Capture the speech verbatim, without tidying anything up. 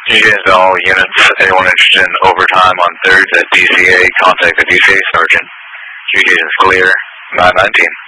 Communications to all units. Anyone interested in overtime on thirds at D C A, contact the D C A sergeant. Communications clear. nine nineteen.